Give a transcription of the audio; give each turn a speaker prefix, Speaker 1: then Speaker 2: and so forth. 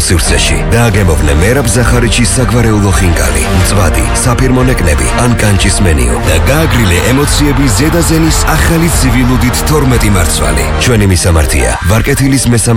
Speaker 1: სივრცეში. დააგემოვნე მერაბ ზახარიჩის საგვარეულო ხინკალი, მწვადი, საფირმო ნეკნები ან კანჭის მენიუ და გააგრილე ემოციები ზედაზენის ახალი ცივილუდით 12 მარცვალი. ჩვენი მისამართია: ვარკეთილის